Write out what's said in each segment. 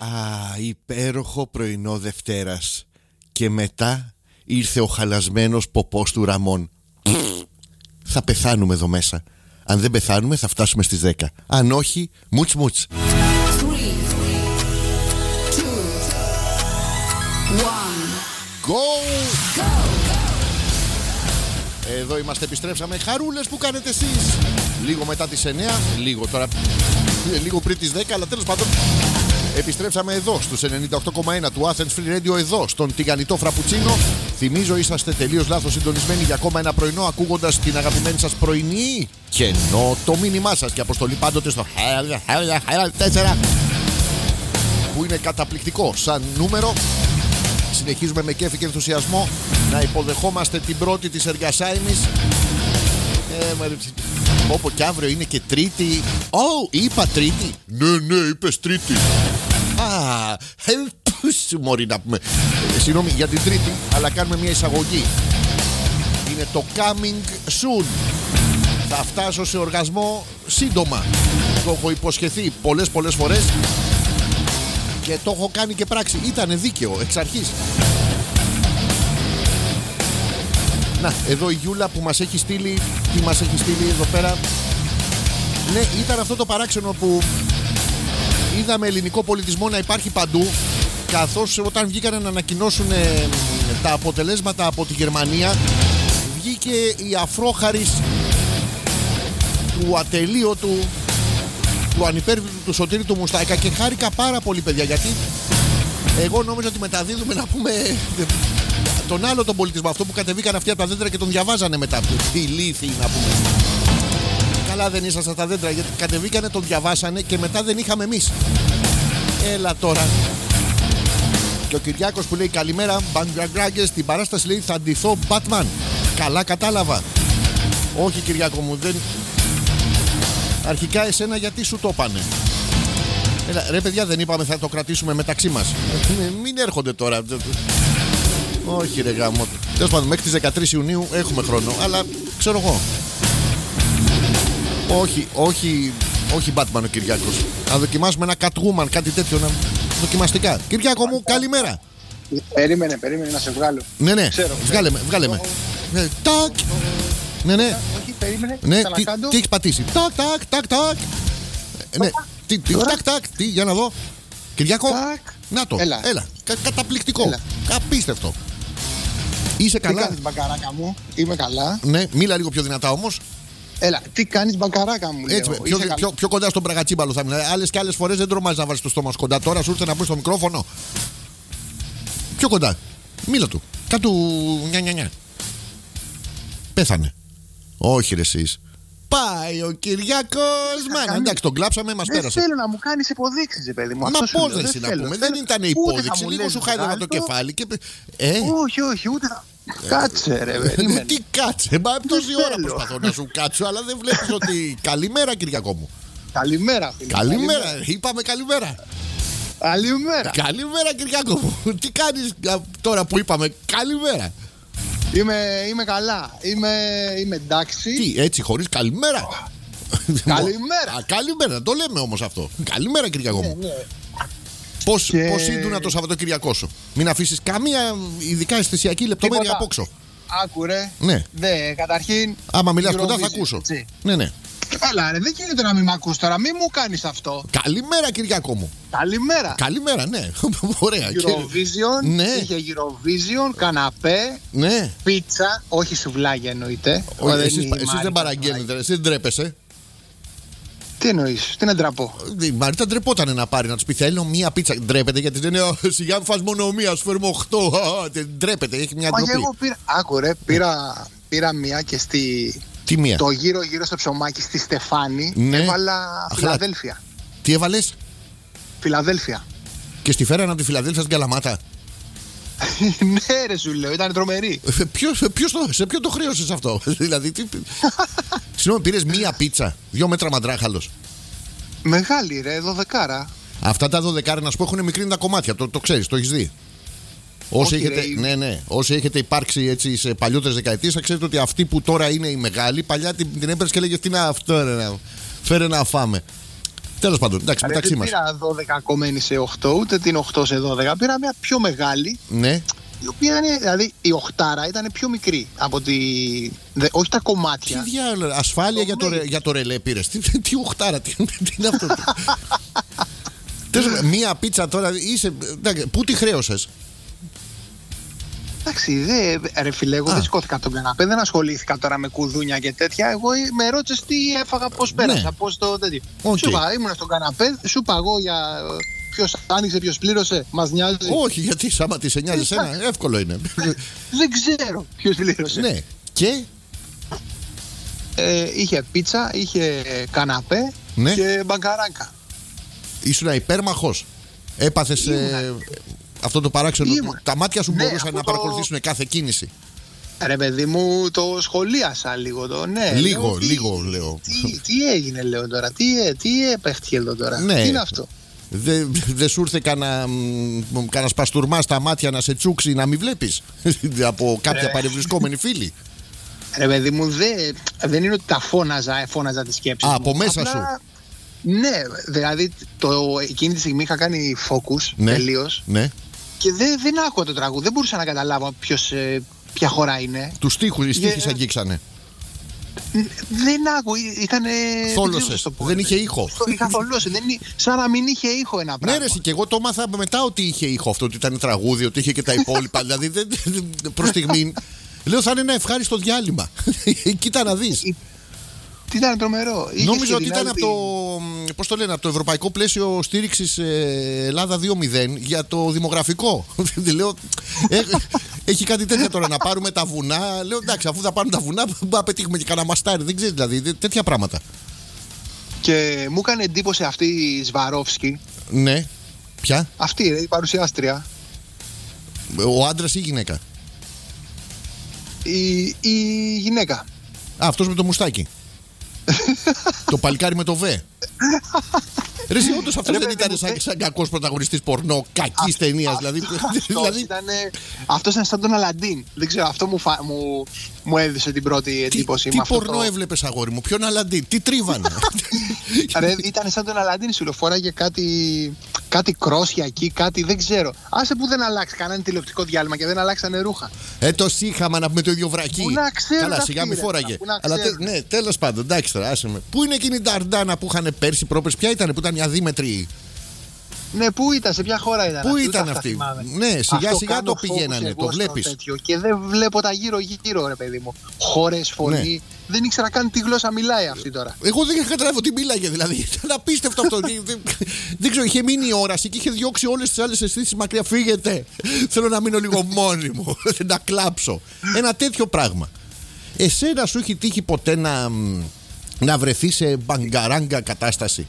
Υπέροχο πρωινό Δευτέρας. Και μετά ήρθε ο χαλασμένος ποπός του Ραμόν. Θα πεθάνουμε εδώ μέσα. Αν δεν πεθάνουμε θα φτάσουμε στις 10. Αν όχι, μουτς μουτς. 3, 2, 1. Go! Εδώ είμαστε, επιστρέψαμε. Χαρούλες που κάνετε εσείς. Λίγο μετά τις 9. Λίγο τώρα. Λίγο πριν τις 10, αλλά τέλος πάντων. Επιστρέψαμε εδώ στους 98,1 του Athens Free Radio, εδώ στον τηγανιτό Φραπουτσίνο. Θυμίζω, είσαστε τελείως λάθος συντονισμένοι για ακόμα ένα πρωινό, ακούγοντας την αγαπημένη σας πρωινή και ενώ το μήνυμά σας και αποστολή πάντοτε στο 4, που είναι καταπληκτικό σαν νούμερο. Συνεχίζουμε με κέφι και ενθουσιασμό να υποδεχόμαστε την πρώτη της εργασάιμης. Όπου και αύριο είναι και Τρίτη. Είπα Τρίτη. Ναι, είπες Τρίτη. Μωρή να πούμε. Συγγνώμη για την Τρίτη, αλλά κάνουμε μια εισαγωγή. Είναι το coming soon. Θα φτάσω σε οργασμό σύντομα. Το έχω υποσχεθεί πολλές φορές και το έχω κάνει και πράξη. Ήτανε δίκαιο εξ αρχής. Να, εδώ η Γιούλα που μας έχει στείλει. Τι μας έχει στείλει εδώ πέρα? Ναι, ήταν αυτό το παράξενο που είδαμε ελληνικό πολιτισμό να υπάρχει παντού, καθώς όταν βγήκαν να ανακοινώσουν τα αποτελέσματα από τη Γερμανία, βγήκε η αφρόχαρης του ατελείωτου, του ανυπέρβλητου του Σωτήρη του Μουστάικα, και χάρηκα πάρα πολύ, παιδιά, γιατί εγώ νόμιζα ότι μεταδίδουμε, να πούμε, τον άλλο τον πολιτισμό, αυτό που κατεβήκαν αυτοί από τα δέντρα και τον διαβάζανε μετά. Τι λύθη, να πούμε. Καλά δεν ήσασταν στα δέντρα, γιατί κατεβήκανε, τον διαβάσανε και μετά δεν είχαμε εμείς. Έλα τώρα. Και ο Κυριάκος που λέει καλημέρα, μπαγκραγκράγκες, στην παράσταση λέει θα ντυθώ Batman. Καλά κατάλαβα. Όχι, Κυριάκο μου, δεν. Αρχικά εσένα γιατί σου το πάνε? Έλα, ρε παιδιά, δεν είπαμε θα το κρατήσουμε μεταξύ μας? Μην έρχονται τώρα. Όχι ρε γάμο. Τέλος πάντων, μέχρι τις 13 Ιουνίου έχουμε χρόνο, αλλά ξέρω εγώ. Όχι Batman ο Κυριάκος. Να δοκιμάσουμε ένα Catwoman, κάτι τέτοιο, δοκιμαστικά. Κυριάκο μου, καλημέρα. Περίμενε να σε βγάλω. Ναι, ξέρω, βγάλε με. Τάκ. Ναι. Όχι, περίμενε. Ναι, τι έχεις πατήσει? Τάκ. Ναι, τάκ. Τι, για να δω. Κυριάκο, να το. Έλα. Καταπληκτικό. Έλα. Απίστευτο. Είσαι καλά? Τι κάνεις, μπαγκαράκα μου? Είμαι καλά. Ναι, μίλα λίγο πιο δυνατά όμως. Έλα, τι κάνεις, μπαγκαράκα μου? Έτσι, πιο κοντά στον πραγατσίμπαλο θα μιλάει. Άλλες και άλλες φορές δεν τρομάζεις να βάλεις το στόμα σου κοντά. Τώρα σου ήρθε να πεις στο μικρόφωνο. Πιο κοντά. Μίλα του. Κάτου νια. Πέθανε. Όχι ρε εσείς. Πάει ο Κυριάκος. Μάνα, εντάξει, τον κλάψαμε, μας πέρασε. Δεν θέλω να μου κάνεις υποδείξεις, παιδί μου. Μα πώς δεν συναπούμε? Δεν ήταν υπόδειξη. Λίγο σου χάιδευα το κεφάλι και. Όχι, ούτε θα. Κάτσε ρε, περίμενε. Τι κάτσε? Μα τόση ώρα προσπαθώ να σου κάτσω, αλλά δεν βλέπεις ότι. Καλημέρα, Κυριακό μου. Καλημέρα, φίλε. Καλημέρα, είπαμε καλημέρα. Καλημέρα, Κυριακό μου. Τι κάνεις τώρα που είπαμε καλημέρα? Είμαι καλά. Είμαι εντάξει. Τι, έτσι χωρίς καλημέρα? Καλημέρα, το λέμε όμως αυτό. Καλημέρα, Κυριακό μου. Πώς ήρθουν το Σαββατοκυριακό σου? Μην αφήσεις καμία ειδικά αισθησιακή λεπτομέρεια απόξω. Άκουρε. Ναι. Καταρχήν. Άμα μιλάς κοντά θα ακούσω. Ναι. Έλα ρε, δεν γίνεται να μην μ' ακούς τώρα, μην μου κάνεις αυτό. Καλημέρα, Κυριακό μου. Καλημέρα, ναι. Ωραία. Eurovision, ναι. Είχε Eurovision, καναπέ, ναι. Πίτσα, όχι σουβλάγια εννοείται. Εσείς δεν παραγγέλνετε, εσείς δεν ντρέπεσαι? Τι εννοείς, τι να ντραπώ? Η Μαρίτα ντρεπότανε να πάρει, να τους πει θέλω μία πίτσα. Ντρέπεται γιατί δεν είναι σιγά φας μόνο μία, σου φέρουμε 8. Ντρέπεται, έχει μια ντροπή. Εγώ πήρα μία και στη. Τι μία? Το γύρω στο ψωμάκι στη Στεφάνη, ναι. Έβαλα Φιλαδέλφια. Τι έβαλες? Φιλαδέλφια. Και στη φέραν από τη Φιλαδέλφια στην Καλαμάτα? Ναι ρε σου λέω, ήταν τρομερή. Σε ποιο το χρέωσες αυτό? Δηλαδή συγγνώμη, πήρες μία πίτσα 2 μέτρα μαντράχαλος? Μεγάλη ρε, 12. Αυτά τα 12 να σου πω έχουν μικρή τα κομμάτια. Το ξέρεις, το έχεις δει? Όσοι έχετε υπάρξει έτσι σε παλιότερες δεκαετίες, θα ξέρετε ότι αυτή που τώρα είναι η μεγάλη, παλιά την έπαιρνες και λέγες τι είναι αυτό, φέρε να φάμε. Τέλος πάντων, εντάξει, μεταξύ μας. Δεν πήρα 12 κομμένη σε 8, ούτε την 8 σε 12. Πήρα μια πιο μεγάλη. Ναι. Η οποία είναι, δηλαδή η οχτάρα ήταν πιο μικρή από τη. Όχι τα κομμάτια. Τι διάλογο, ασφάλεια για το ρελέ πήρες. Τι οχτάρα, τι είναι αυτό. Μία πίτσα τώρα είσαι. Πού τη χρέωσες? Εντάξει, ρε φίλε, εγώ δεν σηκώθηκα από τον καναπέ, δεν ασχολήθηκα τώρα με κουδούνια και τέτοια. Εγώ με ρώτησες τι έφαγα, πώς πέρασα, πώς το τέτοιο. Σου είπα, ήμουν στον καναπέ, σου είπα εγώ για ποιος άνοιξε, ποιος πλήρωσε, μας νοιάζει. Όχι, γιατί άμα τη σε νοιάζει εσένα, εύκολο είναι. Δεν ξέρω ποιος πλήρωσε. Ναι, και. Είχε πίτσα, είχε καναπέ και μπαγκαράνκα. Ήσουν υπέρμαχος. Έπαθες αυτό το παράξενο. Τα μάτια σου μπορούσαν να παρακολουθήσουν κάθε κίνηση. Ρε παιδί μου, το σχολίασα λίγο το. Ναι, λίγο λέω. Τι έγινε, λέω τώρα, τι έπαιχτηκε εδώ τώρα. Ναι. Τι είναι αυτό. Δεν σου ήρθε κανένα σπαστούρμα στα μάτια να σε τσούξει να μην βλέπεις από κάποια παρευρισκόμενη φίλη? Ρε παιδί μου, δεν είναι ότι τα φώναζα τη σκέψη. Από μέσα σου. Ναι, δηλαδή εκείνη τη στιγμή είχα κάνει focus τελείως. Ναι. Και δεν άκουγα το τραγούδι, δεν μπορούσα να καταλάβω ποια χώρα είναι. Τους στίχους, οι στίχοι σ' αγγίξανε. Δεν άκουγα, ήτανε. Θόλωσες, δεν είχε ήχο. Είχα θολώσει, σαν να μην είχε ήχο ένα πράγμα. Ναι, ρε, και εγώ το έμαθα μετά ότι είχε ήχο αυτό, ότι ήταν τραγούδι, ότι είχε και τα υπόλοιπα. Δηλαδή προς στιγμή. Λέω θα είναι ένα ευχάριστο διάλειμμα. Κοίτα να δεις. Ήταν τρομερό. Νόμιζα ότι ήταν από το, πώς το λένε, από το ευρωπαϊκό πλαίσιο στήριξης Ελλάδα 2.0 για το δημογραφικό. Λέω, έχει κάτι τέτοια τώρα να πάρουμε τα βουνά. Λέω εντάξει, αφού θα πάρουμε τα βουνά, να πετύχουμε και κανένα μαστάρι. Δεν ξέρεις δηλαδή, τέτοια πράγματα. Και μου έκανε εντύπωση αυτή η Σβαρόφσκι. Ναι, ποια? Αυτή η παρουσιάστρια. Ο άντρας ή η γυναίκα? Η γυναίκα. Αυτός με το μουστάκι. Το παλικάρι με το βε. Ρε εσύ, όντως αυτός δεν ήταν σαν κακός πρωταγωνιστής πορνό κακής ταινίας δηλαδή. Αυτός ήταν σαν τον Αλαντίν. Δεν ξέρω, αυτό μου έδωσε την πρώτη εντύπωση. Τι πορνό έβλεπες, αγόρι μου? Ποιον Αλαντίν? Τι τρίβανε? Ήταν σαν τον Αλαντίν, σου φοράγε κάτι κρόσια εκεί, κάτι δεν ξέρω. Άσε που δεν αλλάξει κανένα τηλεοπτικό διάλειμμα και δεν αλλάξανε ρούχα. Το σύγχαμα να πούμε το ίδιο βρακί. Πού να ξέρουν. Καλά, σιγά μη φόραγε. Αλλά ναι, τέλος πάντων, εντάξει τώρα, άσε με. Πού είναι εκείνη η Νταρντάνα που είχαν πέρσι πρόπερσι? Ποια ήταν, που ήταν μια δίμετρη? Ναι, πού ήταν, σε ποια χώρα ήταν? Πού ήταν αυτή? Ναι, σιγά σιγά το πηγαίνανε, το βλέπεις. Και δεν βλέπω τα γύρω-γύρω, ρε παιδί μου. Χώρες, φωνή. Ναι. Δεν ήξερα καν τι γλώσσα μιλάει αυτή τώρα. Εγώ δεν είχα καταλάβει τι μίλαγε δηλαδή. Ήταν απίστευτο αυτό. Δεν ξέρω, είχε μείνει η όραση και είχε διώξει όλες τις άλλες αισθήσεις μακριά. Φύγετε. Θέλω να μείνω λίγο μόνη μου. Να κλάψω. Ένα τέτοιο πράγμα. Εσένα σου έχει τύχει ποτέ να βρεθεί σε μπαγκαράγκα κατάσταση?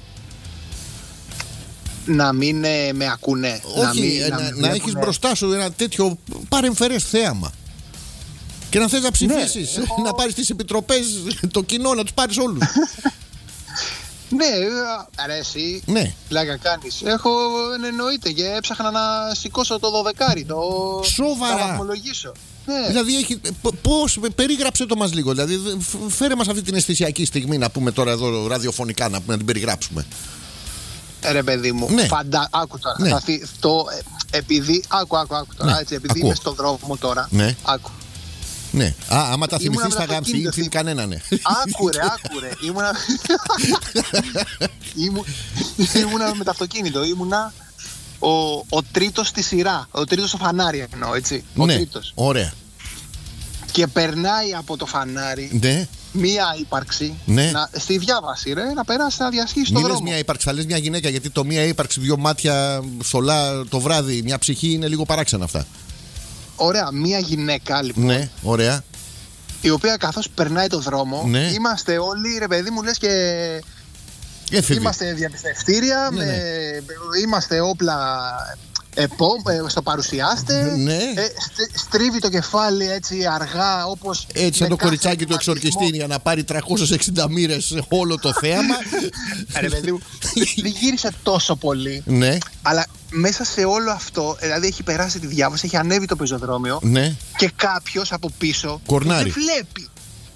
Να μην με ακούνε. Όχι, να έχεις μπροστά σου ένα τέτοιο παρεμφερές θέαμα και να θες να ψηφίσεις, να πάρεις τις επιτροπές, το κοινό, να τους πάρεις όλους. Ναι, αρέσει. Ναι. Πλάκα κάνεις. Εννοείται, και έψαχνα να σηκώσω το 12. Σοβαρά. Να βαθμολογήσω. Ναι. Δηλαδή, πώς, περίγραψε το μας λίγο. Δηλαδή, φέρε μας αυτή την αισθησιακή στιγμή, να πούμε τώρα εδώ ραδιοφωνικά, να την περιγράψουμε. Ρε παιδί μου, ναι. Άκου τώρα. Ναι. Επειδή. Άκου τώρα. Ναι. Έτσι, επειδή είμαι στον δρόμο τώρα. Ναι. Άκου. Ναι. Άμα τα θυμηθείς θα γαμφθεί κανέναν. Ναι. Άκουρε. Ήμουνα με το αυτοκίνητο. Ήμουνα ο τρίτος στη σειρά. Ο τρίτος στο φανάρι εννοώ, έτσι. Ο τρίτος. Ωραία. Και περνάει από το φανάρι. Ναι. Μία ύπαρξη, στη διάβαση, να περάσει να διασχίσει τον δρόμο. Μην λες μία ύπαρξη, θα λες μια γυναίκα, γιατί το μία ύπαρξη, δύο μάτια σολά το βράδυ, μια ψυχή, είναι λίγο παράξενα αυτά. Ωραία, μία γυναίκα λοιπόν. Ναι, ωραία. Η οποία καθώς περνάει το δρόμο, είμαστε όλοι, ρε παιδί μου, λες και έφηβοι. Είμαστε διαπιστευτήρια, είμαστε όπλα. Στο παρουσιάστε. Ναι. Στρίβει το κεφάλι έτσι αργά, όπως. Έτσι, σαν το κοριτσάκι του εξορκιστή, για να πάρει 360 μοίρες όλο το θέαμα. Ρε παιδί μου, δεν γύρισε τόσο πολύ. Ναι. Αλλά μέσα σε όλο αυτό, δηλαδή έχει περάσει τη διάβαση, έχει ανέβει το πεζοδρόμιο. Ναι. Και κάποιος από πίσω κορνάρι. δεν βλέπει.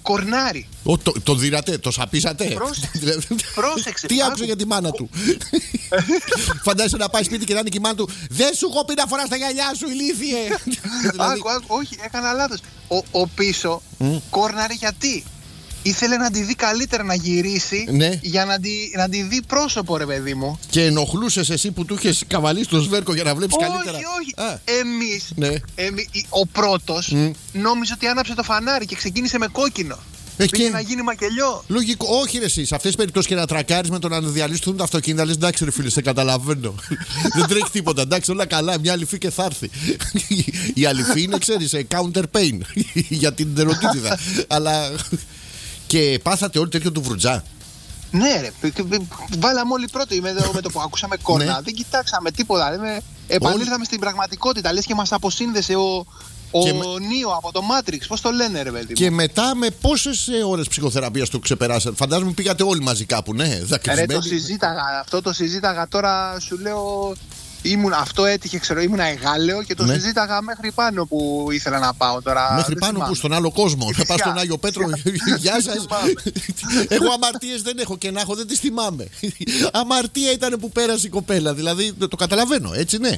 κορνάρι. Το δίρατε, το σαπίσατε. Πρόσεξε. Τι άκουσε για τη μάνα του. Φαντάζεσαι να πάει σπίτι και να είναι και η μάνα του. Δεν σου έχω πει να φοράς τα γυαλιά σου, ηλίθιε. Άκου, όχι, έκανα λάθος. Ο πίσω κόρναρε γιατί ήθελε να τη δει καλύτερα, να γυρίσει, ναι, για να τη δει πρόσωπο, ρε παιδί μου. Και ενοχλούσες εσύ που του είχες καβαλήσει το σβέρκο για να βλέπεις καλύτερα. Όχι. Εμείς, ο πρώτος νόμιζε ότι άναψε το φανάρι και ξεκίνησε με κόκκινο. Πήγε να γίνει μακελιό. Λογικό. Όχι, ρε, εσύ. Σε αυτές τις περιπτώσεις και να τρακάρεις με το να διαλύσουν τα αυτοκίνητα, λες εντάξει, ρε φίλε, σε καταλαβαίνω. Δεν τρέχει τίποτα. Εντάξει, όλα καλά. Μια αληφή και θα έρθει. Η αληφή είναι, ξέρεις, counter pain για την ντεροτίτιδα. Αλλά. Και πάθατε όλοι τέτοιο του βρουτζά. Ναι, ρε. Βάλαμε όλοι πρώτοι με το που ακούσαμε κόρνα. Δεν κοιτάξαμε τίποτα. Επανήλθαμε στην πραγματικότητα. Λες και μας αποσύνδεσε ο Νίο από το Matrix, πώς το λένε, ρε παιδί. Και μετά με πόσες ώρες ψυχοθεραπείας το ξεπεράσατε? Φαντάζομαι πήγατε όλοι μαζί κάπου, ναι. Ρε, το συζήταγα τώρα, σου λέω. Αυτό έτυχε, ήμουνα εγάλεο και το συζήταγα μέχρι πάνω που ήθελα να πάω τώρα. Μέχρι πάνω που, στον άλλο κόσμο? Να πας στον Άγιο Πέτρο. Γεια σας. Εγώ αμαρτίες δεν έχω και να έχω, δεν τις θυμάμαι. Αμαρτία ήταν που πέρασε η κοπέλα. Δηλαδή το καταλαβαίνω, έτσι, ναι.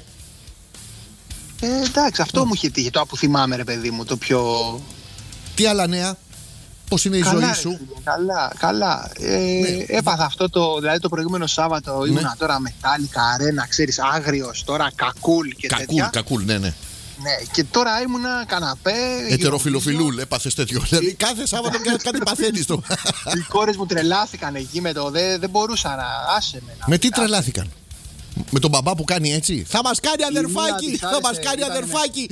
Εντάξει, αυτό μου είχε τύχει. Το που θυμάμαι, ρε παιδί μου, το πιο. Τι άλλα νέα? Πώς είναι η ζωή σου? Καλά. Έπαθα αυτό δηλαδή το προηγούμενο Σάββατο. Ήμουνα τώρα Μετάλλικα, Αρένα, ξέρεις, Άγριος, τώρα Κακούλ και τέτοια. Κακούλ, ναι. Ναι, και τώρα ήμουνα καναπέ. Ετεροφιλοφιλούλ, έπαθες τέτοιο. Δηλαδή κάθε Σάββατο κάτι παθαίνεις το. Οι κόρες μου τρελάθηκαν εκεί με το. Δεν μπορούσα να. Άσε με. Με τι τρελάθηκαν? Με τον μπαμπά που κάνει έτσι? Θα μας κάνει αδερφάκι! Θα μας κάνει αδερφάκι!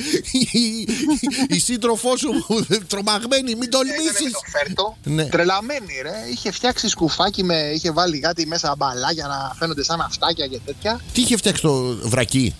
Η σύντροφό σου τρομαγμένη, μην τολμήσεις! Ναι. Τρελαμένη, ρε. Είχε φτιάξει σκουφάκι, είχε βάλει κάτι μέσα μπαλάκια να φαίνονται σαν αυτάκια και τέτοια. Τι είχε φτιάξει το βρακί?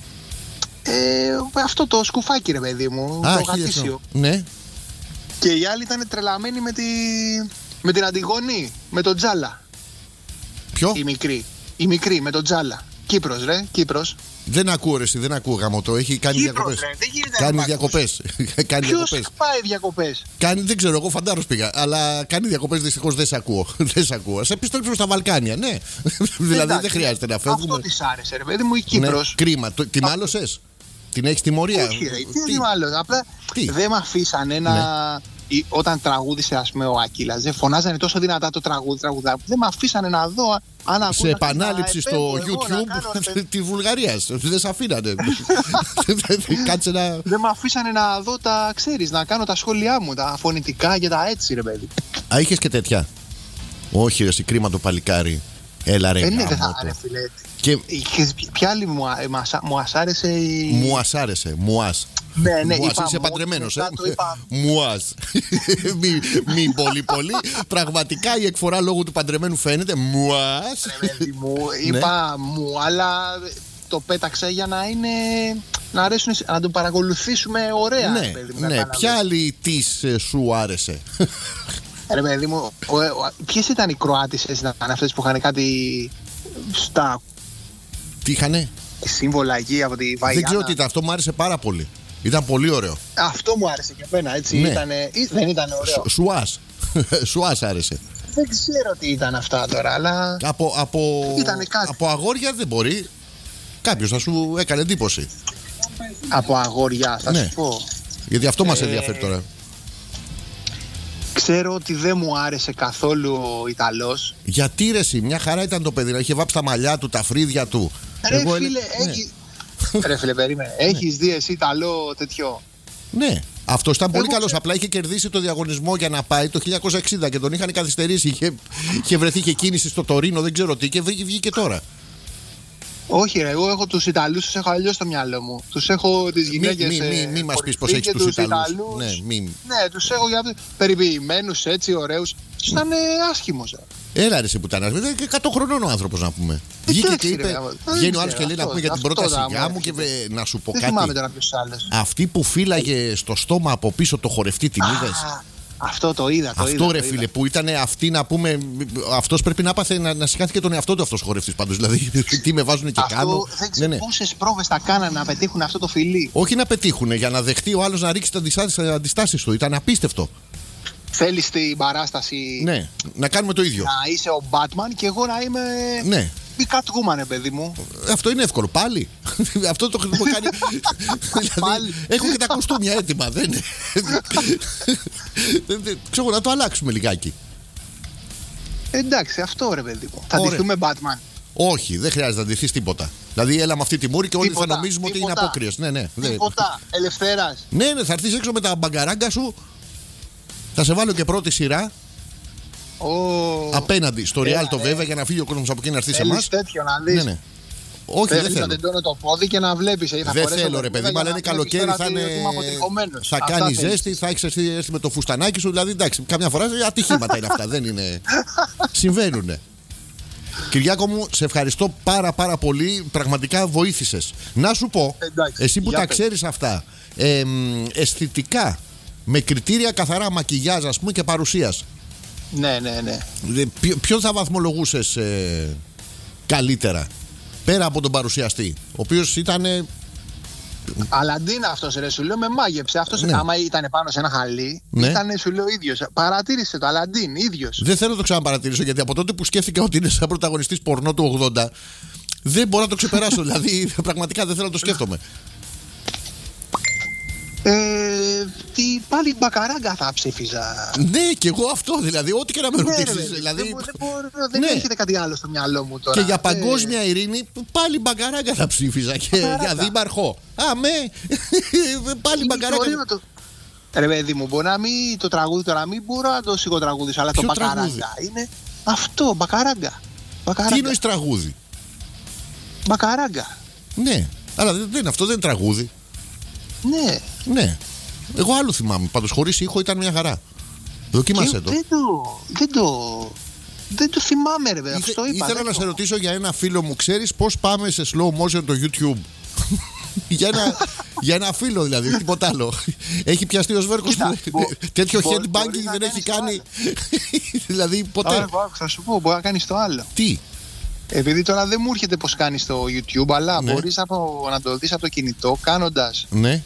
Αυτό το σκουφάκι, ρε παιδί μου. Το γατήσιο. Ναι. Και η άλλη ήταν τρελαμένη με την Αντιγόνη, με τον Τζάλα. Ποιο? Η μικρή με τον Τζάλα. Κύπρος, ρε, Κύπρος. Δεν ακούω, ρε, δεν ακούω γάμο το. Έχει κάνει διακοπές. Κάνει διακοπές. Ποιος πάει διακοπές? Δεν ξέρω, εγώ φαντάρος πήγα. Αλλά κάνει διακοπές, δυστυχώς δεν σε ακούω. Σε επιστρέψουμε στα Βαλκάνια, ναι. Δηλαδή δεν χρειάζεται να φεύγουμε. Αυτό της άρεσε, ρε παιδί μου, η Κύπρος. Κρίμα. Τη μάλωσες? Την έχεις τιμωρία? Όχι, ρε, τι μάλλον. Απλά δεν με αφήσανε να. Όταν τραγούδισε, ας πούμε, ο Ακύλας, φωνάζανε τόσο δυνατά το τραγούδι. Δεν με αφήσανε να δω αν ακούω. Σε επανάληψη στο YouTube τη Βουλγαρίας. Δεν σε αφήνανε. Κάτσε να. Δεν με αφήσανε να δω ξέρεις, να κάνω τα σχόλιά μου, τα φωνητικά και τα έτσι, ρε παιδί. Α, είχες και τέτοια? Όχι, ρε, κρίμα το παλικάρι. Έλα, ρε. Ναι, δεν θα άρε, φίλε. Και ποια άλλη μου ασάρεσε? Μουάς. Ναι, είσαι παντρεμένος, Μουάς. Μη πολύ. Πραγματικά η εκφορά λόγω του παντρεμένου φαίνεται. Μουάς. Είπα μου, αλλά το πέταξα για να είναι. Να αρέσουν, να τον παρακολουθήσουμε ωραία. Ναι. Ποια άλλη της σου άρεσε? Ρε παιδί μου, ποιες ήταν οι Κροάτισσες? Ήταν αυτές που είχαν κάτι στα. Τι είχανε? Σύμβολα εκεί από τη Βαϊάννα. Δεν ξέρω τι ήταν, αυτό μου άρεσε πάρα πολύ. Ήταν πολύ ωραίο. Αυτό μου άρεσε και εμένα, έτσι. Ναι. Δεν ήταν ωραίο? Σουάς άρεσε. Δεν ξέρω τι ήταν αυτά τώρα, αλλά. Από αγόρια δεν μπορεί. Κάποιος θα σου έκανε εντύπωση. Από αγόρια, θα σου πω. Γιατί αυτό μας ενδιαφέρει τώρα. Ξέρω ότι δεν μου άρεσε καθόλου ο Ιταλός. Γιατί, ρε, εσύ, μια χαρά ήταν το παιδί. Είχε βάψει τα μαλλιά του, τα φρύδια του. Ρε φίλε, περίμενε. Έχεις δει εσύ Ιταλό τέτοιο? Ναι. Αυτό ήταν πολύ καλός. Απλά είχε κερδίσει το διαγωνισμό για να πάει το 1960 και τον είχαν καθυστερήσει. Είχε βρεθεί και κίνηση στο Τωρίνο, δεν ξέρω τι, και βγήκε τώρα. Όχι, ρε, εγώ έχω τους Ιταλούς, τους έχω αλλιώς στο μυαλό μου. Τους έχω τις γυναίκες. Μη μας πεις πως έχεις τους Ιταλούς. Ναι, τους έχω για περιποιημένους, έτσι, ωραίους. Ήταν άσχημος. Έλα, ρε, που ήταν άσχημος. 100 χρονών ο άνθρωπος, να πούμε. Βγήκε και είπε. Βγαίνει ο άλλος και λέει να πούμε για την πρόταση γάμου και να σου πω κάτι. Δεν θυμάμαι τώρα ποιος άλλος. Αυτή που φύλαγε στο στόμα από πίσω το χορευτή, την είδες? Αυτό το είδα. Αυτό, ρε φίλε, που ήταν αυτή, να πούμε. Αυτός πρέπει να πάθε να συγχάθηκε τον εαυτό του αυτός χορευτής πάντως. Δηλαδή, τι με βάζουν και κάνω. Δεν ξέρω πόσες πρόβες θα κάνανε να πετύχουν αυτό το φιλί. Όχι να πετύχουν, για να δεχτεί ο άλλος να ρίξει τις αντιστάσεις του. Ήταν απίστευτο. θέλεις την παράσταση. Ναι, να κάνουμε το ίδιο. Να είσαι ο Batman και εγώ να είμαι. Ναι. Η Catwoman, παιδί μου. Αυτό είναι εύκολο. Πάλι. Αυτό το έχω κάνει. Δηλαδή, έχω και τα κοστούμια έτοιμα. Δεν. Ξέρω να το αλλάξουμε λιγάκι. Εντάξει, αυτό ρε παιδί μου. Θα ντυθούμε Batman. Όχι, δεν χρειάζεται να ντυθείς τίποτα. Δηλαδή, έλα με αυτή τη μούρη και όλοι θα νομίζουμε ότι είναι απόκριες. Ναι. Τίποτα. Ελευθέρας. Ναι, θα έρθεις έξω με τα μπαγκαράγκα σου. Θα σε βάλω και πρώτη σειρά. Απέναντι στο Ριάλτο, βέβαια, για να φύγει ο κόσμος από εκεί να έρθει σε εμάς. Τέτοιο να δεις. Ναι. Όχι, δεν θέλω. Να τεντώνω το πόδι και να βλέπεις. Δεν θέλω, ρε παιδί, αλλά είναι καλοκαίρι, θα κάνει ζέστη, θα έχει ζέστη με το φουστανάκι σου. Δηλαδή, εντάξει, καμιά φορά ατυχήματα είναι αυτά. Δεν είναι. Συμβαίνουνε. Κυριάκο μου, σε ευχαριστώ πάρα πολύ. Πραγματικά βοήθησες. Να σου πω, εσύ που τα ξέρεις αυτά, αισθητικά, με κριτήρια καθαρά μακιγιάζ, ας πούμε, και παρουσίας. Ναι. Ποιον θα βαθμολογούσες καλύτερα, πέρα από τον παρουσιαστή, ο οποίος ήταν. Αλαντίν αυτός, ρε, σου λέω, με μάγεψε. Αυτός, ναι. Άμα ήταν πάνω σε ένα χαλί, ναι. Ήταν, σου λέω, ίδιος. Παρατήρησε το, Αλαντίν, ίδιος. Δεν θέλω να το ξαναπαρατηρήσω, γιατί από τότε που σκέφτηκα ότι είναι σαν πρωταγωνιστής πορνό του 80, δεν μπορώ να το ξεπεράσω. Δηλαδή, πραγματικά δεν θέλω να το σκέφτομαι. Πάλι μπακαράγκα θα ψήφιζα. Ναι, και εγώ αυτό δηλαδή. Ό,τι και να με ρωτήσεις. Δηλαδή, δεν έρχεται κάτι άλλο στο μυαλό μου τώρα. Και για παγκόσμια ειρήνη, πάλι μπακαράγκα θα ψήφιζα. Και για δήμαρχο. Πάλι μπακαράγκα. Ρε παιδί μου, μπορεί να μην το τραγούδι τώρα, μην μπορώ να το σιγοτραγούδισω, αλλά το μπακαράγκα είναι αυτό, μπακαράγκα. Τι εννοείς τραγούδι? Μπακαράγκα. Ναι, αλλά αυτό δεν είναι τραγούδι. Ναι. Εγώ άλλο θυμάμαι. Πάντως χωρίς ήχο ήταν μια χαρά. Δοκίμασέ το. Δεν το θυμάμαι, ρε παιδί. Αυτό είπα. Ήθελα να σε ρωτήσω για ένα φίλο μου. Ξέρεις πώς πάμε σε slow motion το YouTube? για ένα φίλο δηλαδή, όχι τίποτα άλλο. Έχει πιαστεί ο Σβέρκος. Τέτοιο headbanging δεν έχει κάνει. Δηλαδή ποτέ. Θα σου πω, μπορεί να κάνεις το άλλο. Τι? Επειδή τώρα δεν μου έρχεται πώς κάνεις στο YouTube, αλλά μπορείς να το δεις από το κινητό κάνοντας. Ναι.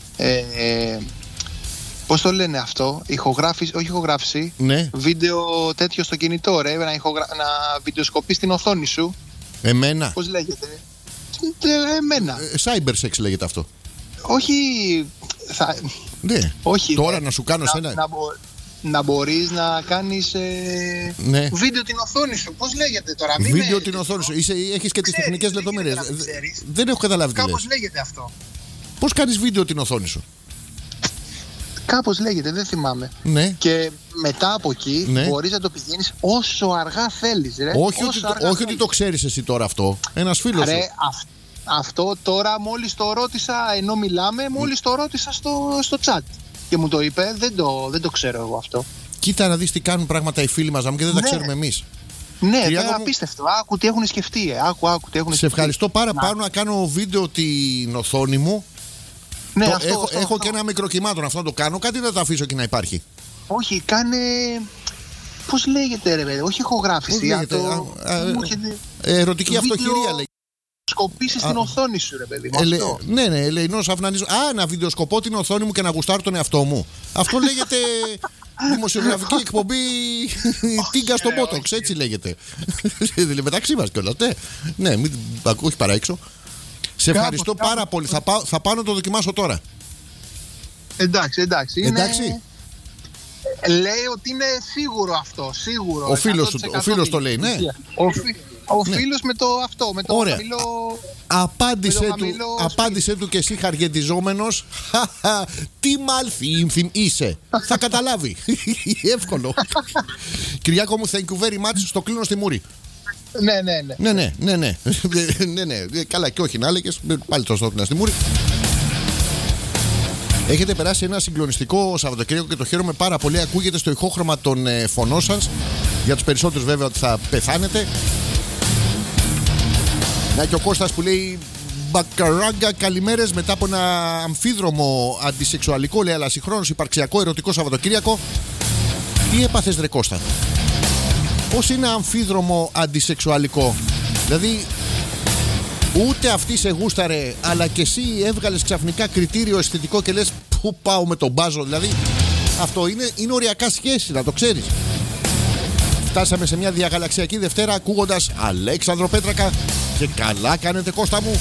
Πώς το λένε αυτό, όχι ηχογράφηση, βίντεο τέτοιο στο κινητό, ρε, να βιντεοσκοπείς την οθόνη σου. Εμένα. Πώς λέγεται? Εμένα. Cybersex λέγεται αυτό. Όχι. Ναι. Όχι. Τώρα να σου κάνω να μπορείς να κάνεις βίντεο την οθόνη σου. Πώς λέγεται τώρα? Βίντεο την οθόνη σου. Έχεις και τις τεχνικές λεπτομέρειες. Δεν έχω καταλάβει τι λες. Κάπως λέγεται αυτό. Πώς κάνεις βίντεο την οθόνη σου? Κάπως λέγεται, δεν θυμάμαι. Ναι. Και μετά από εκεί μπορείς να το πηγαίνεις όσο αργά θέλεις, ρε. Όχι ότι το ξέρεις εσύ τώρα αυτό. Ένας φίλος σου. Αυτό τώρα μόλις το ρώτησα, ενώ μιλάμε, μόλις το ρώτησα στο chat. Και μου το είπε, δεν το ξέρω εγώ αυτό. Κοίτα να δεις τι κάνουν πράγματα οι φίλοι μας και δεν τα ξέρουμε εμείς. Ναι, είναι απίστευτο. Άκου τι έχουν σκεφτεί. Σε ευχαριστώ πάρα πάνω να κάνω βίντεο την οθόνη μου. Ναι, έχω και ένα μικροκυμάτων, αυτό να το κάνω. Κάτι δεν θα το αφήσω και να υπάρχει. Όχι, κάνε. Πώς λέγεται, ρε παιδί, όχι ηχογράφηση. Ερωτική αυτοχειρία λέγεται. Σκοπήσεις την οθόνη σου, ρε παιδί. Ναι, ελεηνός αυνανίζω. Να βιντεοσκοπώ την οθόνη μου και να γουστάρω τον εαυτό μου. Αυτό λέγεται δημοσιογραφική εκπομπή τίγκα στο Botox, έτσι λέγεται. Μεταξύ μας κιόλας. Ναι, όχι παρά έξω. Σε ευχαριστώ πάρα πολύ. Θα πάω να το δοκιμάσω τώρα. Εντάξει. Λέει ότι είναι σίγουρο αυτό. Σίγουρο. Ο φίλος το λέει, ναι. Ο φίλος με το αυτό. Με το χαμηλό. Απάντησε του και εσύ χαργεντιζόμενος. Τι μάλθι είσαι. Θα καταλάβει. Εύκολο. Κυριάκο μου, thank you very much. Στο κλείνω στη μούρη. Ναι. Καλά, και όχι να έλεγες. Πάλι το στόχο στη μούρη. Έχετε περάσει ένα συγκλονιστικό Σαββατοκύριακο και το χαίρομαι πάρα πολύ. Ακούγεται στο ηχόχρωμα των φωνών σας. Για τους περισσότερους βέβαια ότι θα πεθάνετε. Να και ο Κώστας που λέει μπακαράγκα, καλημέρες μετά από ένα αμφίδρομο αντισεξουαλικό, λέει, αλλά συγχρόνως υπαρξιακό ερωτικό Σαββατοκύριακο. Τι έπαθες, ρε Κώστα? Πώς είναι αμφίδρομο αντισεξουαλικό? Δηλαδή ούτε αυτή σε γούσταρε, αλλά και εσύ έβγαλες ξαφνικά κριτήριο αισθητικό και λες πού πάω με τον μπάζο? Δηλαδή Αυτό είναι οριακά σχέση, να το ξέρεις. Φτάσαμε σε μια διαγαλαξιακή Δευτέρα ακούγοντας Αλέξανδρο Πέτρακα και καλά κάνετε Κώστα μου.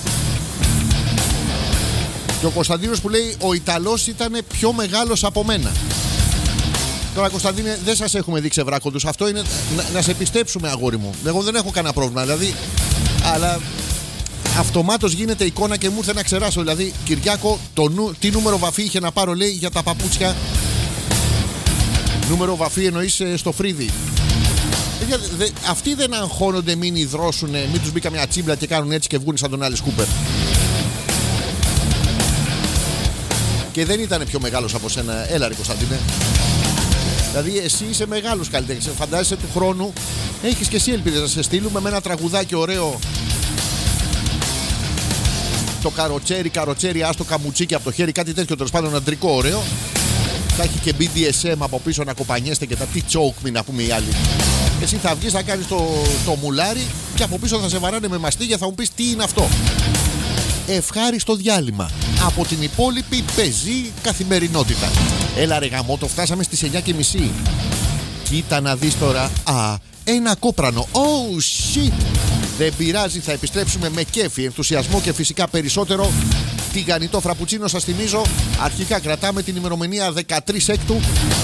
Και ο Κωνσταντίνος που λέει ο Ιταλός ήταν πιο μεγάλος από μένα. Τώρα Κωνσταντίνε δεν σας έχουμε δει ξεβράκοντους. Αυτό είναι να σε πιστέψουμε αγόρι μου. Εγώ δεν έχω κανένα πρόβλημα δηλαδή. Αλλά αυτομάτως γίνεται εικόνα και μου ήρθε να ξεράσω. Δηλαδή Κυριάκο τι νούμερο βαφή είχε να πάρω λέει για τα παπούτσια. Νούμερο βαφή εννοείς στο φρύδι. Αυτοί δεν αγχώνονται μην υδρώσουνε, μην τους μπει καμιά τσίμπλα και κάνουν έτσι και βγουν σαν τον Άλις Κούπερ. Και δεν ήταν πιο μεγάλος από σένα. Έλα ρε Κωνσταντίνε. Δηλαδή εσύ είσαι μεγάλος καλλιτέχνης. Φαντάζεσαι του χρόνου έχεις και εσύ ελπίδες να σε στείλουμε με ένα τραγουδάκι ωραίο. Το καροτσέρι, άστο καμουτσίκι από το χέρι, κάτι τέτοιο τέλος πάντων αντρικό ωραίο. Θα έχει και BDSM από πίσω να κοπανιέστε και τα τι choke me να πούμε οι άλλοι. Εσύ θα βγεις, θα κάνεις το μουλάρι και από πίσω θα σε βαράνε με μαστίγια, θα μου πεις τι είναι αυτό. Ευχάριστο διάλειμμα από την υπόλοιπη πεζή καθημερινότητα. Έλα ρε γαμώτο, φτάσαμε στις 9:30. Κοίτα να δεις τώρα. Ένα κόπρανο. Oh shit. Δεν πειράζει, θα επιστρέψουμε με κέφι, ενθουσιασμό και φυσικά περισσότερο. Τηγανιτό φραπουτσίνο σας θυμίζω. Αρχικά κρατάμε την ημερομηνία 13 Έκτου,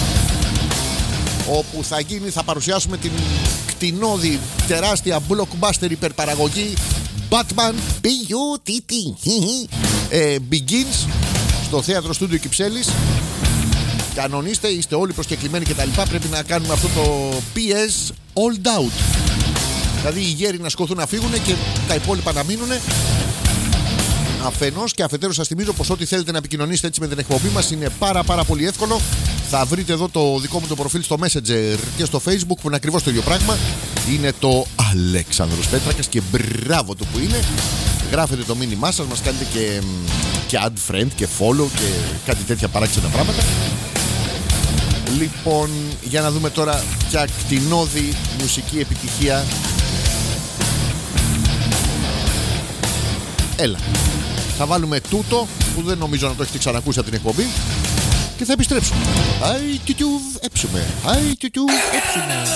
όπου θα παρουσιάσουμε την κτηνώδη τεράστια blockbuster υπερπαραγωγή Batman Begins στο θέατρο Στούντιο Κυψέλης. Κανονίστε, είστε όλοι προσκεκλημένοι και τα λοιπά. Πρέπει να κάνουμε αυτό το PS All Out. Δηλαδή οι γέροι να σκοθούν να φύγουν και τα υπόλοιπα να μείνουν. Αφενός και αφετέρου σας θυμίζω πως ό,τι θέλετε να επικοινωνήσετε έτσι με την εκπομπή μας είναι πάρα πολύ εύκολο. Θα βρείτε εδώ το δικό μου το προφίλ στο Messenger και στο Facebook που είναι ακριβώς το ίδιο πράγμα. Είναι το Αλέξανδρος Πέτρακας και μπράβο του που είναι. Γράφετε το μήνυμά σας, μας κάνετε και add friend και follow και κάτι τέτοια παράξενα πράγματα. Λοιπόν, για να δούμε τώρα ποια κτηνώδη μουσική επιτυχία. Έλα, θα βάλουμε τούτο που δεν νομίζω να το έχετε ξανακούσει από την εκπομπή και θα επιστρέψουμε. Αι τιουτιούβ έψουμε. Αι τιουτιούβ έψουμε.